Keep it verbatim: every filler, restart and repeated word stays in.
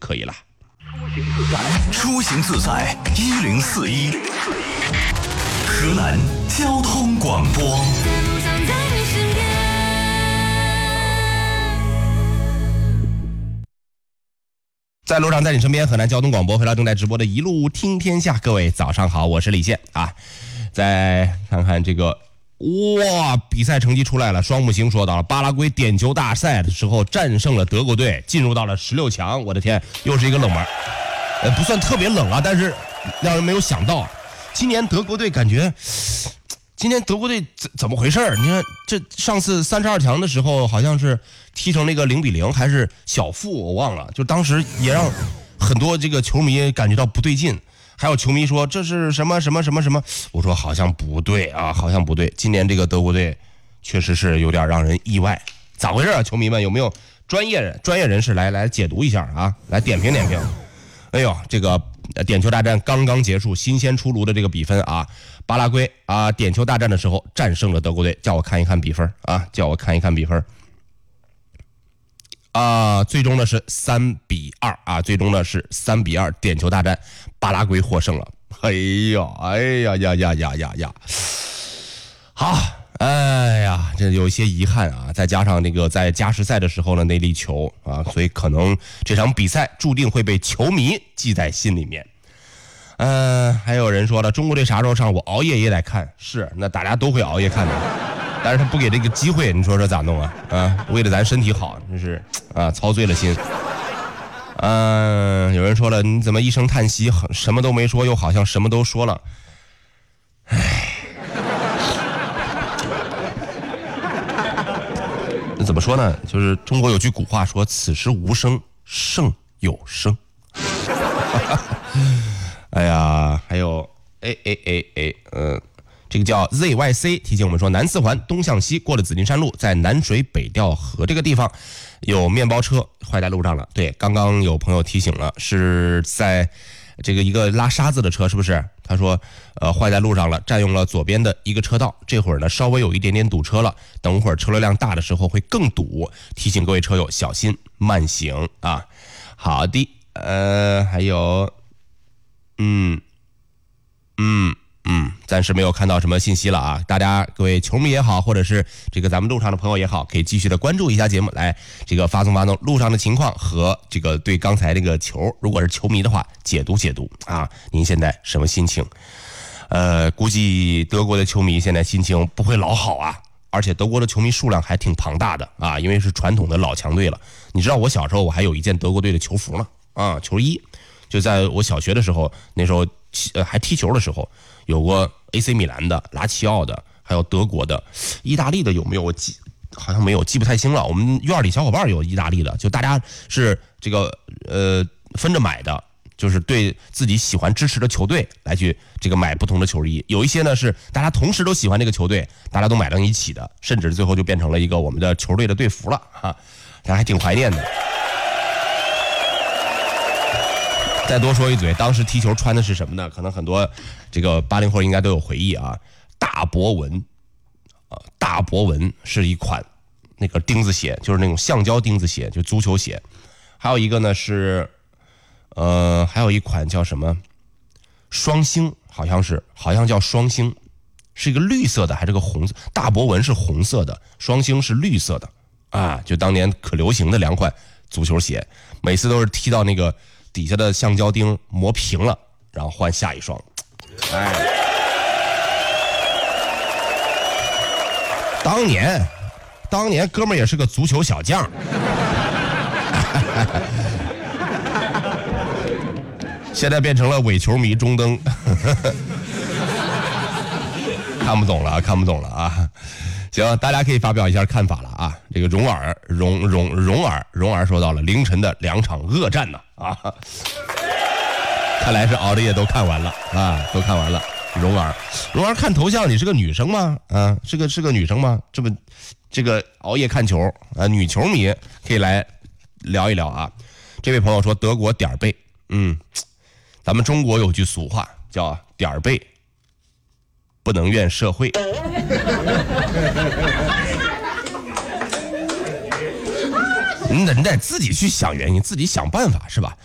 可以了。 出行自在一零四一，河南交通广播。 在路上，在你身边，河南交通广播回到正在直播的一路听天下，各位早上好，我是李现啊。再看看这个，哇，比赛成绩出来了，双木星说到了，巴拉圭点球大赛的时候战胜了德国队，进入到了十六强。我的天，又是一个冷门，呃，不算特别冷啊，但是让人没有想到，今年德国队感觉。今天德国队怎怎么回事？你看，这上次三十二强的时候，好像是踢成那个零比零，还是小负，我忘了。就当时也让很多这个球迷感觉到不对劲，还有球迷说这是什么什么什么什么。我说好像不对啊，好像不对。今年这个德国队确实是有点让人意外，咋回事啊？球迷们有没有专业人专业人士来来解读一下啊？来点评点评。哎呦，这个点球大战刚刚结束，新鲜出炉的这个比分啊。巴拉圭啊，点球大战的时候战胜了德国队，叫我看一看比分啊，叫我看一看比分啊，最终呢是三比二啊，最终呢是三比二，点球大战，巴拉圭获胜了。哎呀，哎呀呀呀呀呀呀，好，哎呀，这有一些遗憾啊，再加上那个在加时赛的时候呢那粒球啊，所以可能这场比赛注定会被球迷记在心里面。嗯、呃，还有人说了，中国队啥时候上？我熬夜也得看。是，那大家都会熬夜看的，但是他不给这个机会，你说这咋弄啊？啊，为了咱身体好，真是啊，操碎了心。嗯、呃，有人说了，你怎么一声叹息，什么都没说，又好像什么都说了？唉，那怎么说呢？就是中国有句古话说：“此时无声胜有声。”哎呀，还有哎哎哎哎，呃，这个叫 Z Y C 提醒我们说，南四环东向西过了紫金山路，在南水北调河这个地方有面包车坏在路上了。对，刚刚有朋友提醒了，是在这个一个拉沙子的车，是不是？他说，呃，坏在路上了，占用了左边的一个车道。这会儿呢，稍微有一点点堵车了，等会儿车流量大的时候会更堵，提醒各位车友小心慢行啊。好的，呃，还有。嗯，嗯嗯，暂时没有看到什么信息了啊！大家各位球迷也好，或者是这个咱们路上的朋友也好，可以继续的关注一下节目，来这个发送发送路上的情况和这个对刚才这个球，如果是球迷的话，解读解读啊！您现在什么心情？呃，估计德国的球迷现在心情不会老好啊，而且德国的球迷数量还挺庞大的啊，因为是传统的老强队了。你知道我小时候我还有一件德国队的球服呢啊，球衣。就在我小学的时候，那时候呃还踢球的时候，有过 A C 米兰的、拉齐奥的，还有德国的、意大利的有没有？我记好像没有，记不太清了。我们院里小伙伴有意大利的，就大家是这个呃分着买的，就是对自己喜欢支持的球队来去这个买不同的球衣。有一些呢是大家同时都喜欢这个球队，大家都买到一起的，甚至最后就变成了一个我们的球队的队服了哈，咱还挺怀念的。再多说一嘴，当时踢球穿的是什么呢？可能很多这个八零后应该都有回忆啊。大博文，啊，大博文是一款那个钉子鞋，就是那种橡胶钉子鞋，就足球鞋。还有一个呢是，呃，还有一款叫什么双星，好像是，好像叫双星，是一个绿色的还是个红色？大博文是红色的，双星是绿色的啊，就当年可流行的两款足球鞋，每次都是踢到那个。底下的橡胶钉磨平了，然后换下一双。哎，当年，当年哥们儿也是个足球小将。现在变成了伪球迷中登。看不懂了，看不懂了啊！行，大家可以发表一下看法了啊！这个蓉儿，蓉蓉蓉儿，蓉儿说到了凌晨的两场恶战呢啊！看来是熬着夜都看完了啊，都看完了。蓉儿，蓉儿看头像，你是个女生吗？啊，是个是个女生吗？这不，这个熬夜看球啊，女球迷可以来聊一聊啊。这位朋友说德国点儿背，嗯，咱们中国有句俗话叫点儿背。不能怨社会。你得你得自己去想原因，自己想办法是吧？